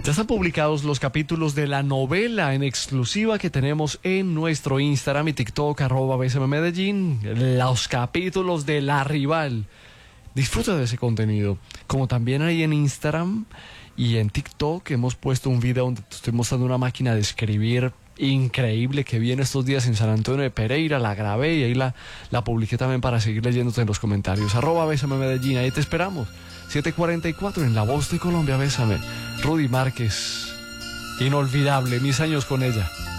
Ya están publicados los capítulos de la novela en exclusiva que tenemos en nuestro Instagram y TikTok, @BSMMedellín, los capítulos de La Rival. Disfruta de ese contenido. Como también ahí en Instagram y en TikTok hemos puesto un video donde te estoy mostrando una máquina de escribir increíble que vi en estos días en San Antonio de Pereira. La grabé y ahí la publiqué también para seguir leyéndote en los comentarios. @BSMMedellín, ahí te esperamos. 7:44 en La Voz de Colombia, Bésame. Rudy Márquez, inolvidable, mis años con ella.